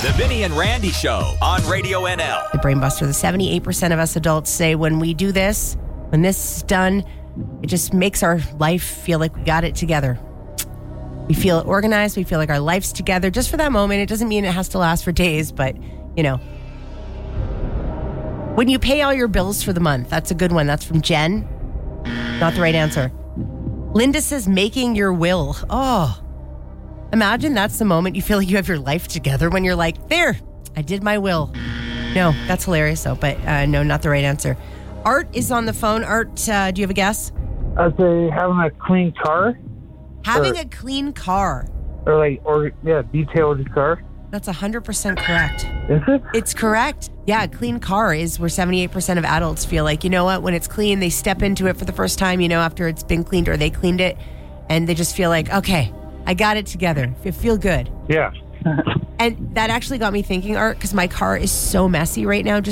The Vinny and Randy Show on Radio NL. The Brainbuster, the 78% of us adults say when we do this, when this is done, it just makes our life feel like we got it together. We feel organized. We feel like our life's together just for that moment. It doesn't mean it has to last for days, but, you know. When you pay all your bills for the month, that's a good one. That's from Jen. Not the right answer. Linda says making your will. Oh, imagine that's the moment you feel like you have your life together when you're like, there, I did my will. No, that's hilarious though, but no, not the right answer. Art is on the phone. Art, do you have a guess? I'd say having a clean car. Having a clean car. Detailed car. That's 100% correct. Is it? It's correct. Yeah, a clean car is where 78% of adults feel like, you know what, when it's clean, they step into it for the first time, you know, after it's been cleaned or they cleaned it, and they just feel like, okay, I got it together. I feel good. Yeah. And that actually got me thinking, Art, because my car is so messy right now.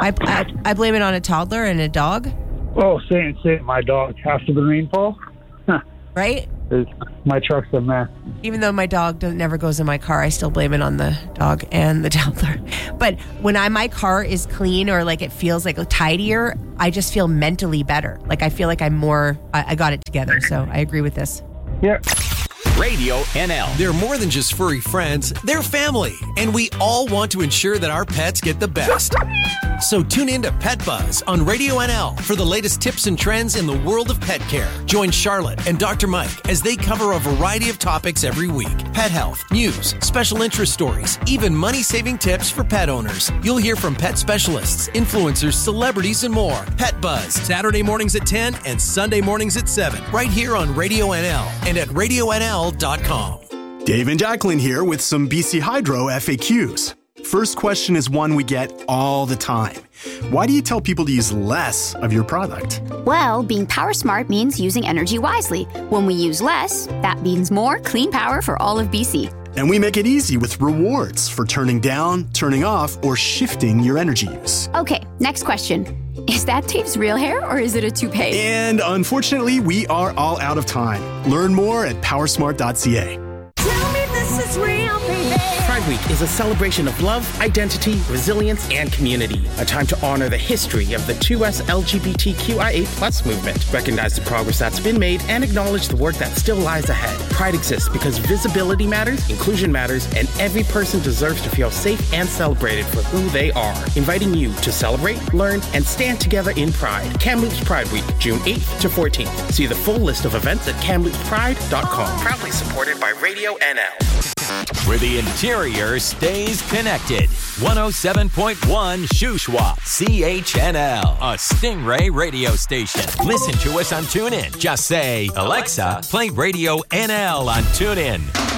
I blame it on a toddler and a dog. Oh, same. My dog after the rainfall. Right? My truck's a mess. Even though my dog never goes in my car, I still blame it on the dog and the toddler. But when my car is clean or like it feels like tidier, I just feel mentally better. Like I feel like I'm more, I got it together. So I agree with this. Yeah. Radio NL. They're more than just furry friends, they're family, and we all want to ensure that our pets get the best. So tune in to Pet Buzz on Radio NL for the latest tips and trends in the world of pet care. Join Charlotte and Dr. Mike as they cover a variety of topics every week. Pet health, news, special interest stories, even money-saving tips for pet owners. You'll hear from pet specialists, influencers, celebrities, and more. Pet Buzz, Saturday mornings at 10 and Sunday mornings at 7, right here on Radio NL and at RadioNL.com. Dave and Jacqueline here with some BC Hydro FAQs. First question is one we get all the time. Why do you tell people to use less of your product? Well, being power smart means using energy wisely. When we use less, that means more clean power for all of BC. And we make it easy with rewards for turning down, turning off, or shifting your energy use. Okay, next question. Is that Dave's real hair or is it a toupee? And unfortunately, we are all out of time. Learn more at powersmart.ca. Tell me this is real, baby. Pride Week is a celebration of love, identity, resilience, and community. A time to honor the history of the 2S LGBTQIA+ movement, recognize the progress that's been made, and acknowledge the work that still lies ahead. Pride exists because visibility matters, inclusion matters, and every person deserves to feel safe and celebrated for who they are. Inviting you to celebrate, learn, and stand together in Pride. Kamloops Pride Week, June 8th to 14th. See the full list of events at kamloopspride.com. Proudly supported by Radio NL. Where the interior stays connected. 107.1 Shuswap, CHNL, a Stingray radio station. Listen to us on TuneIn. Just say, Alexa, play Radio NL on TuneIn.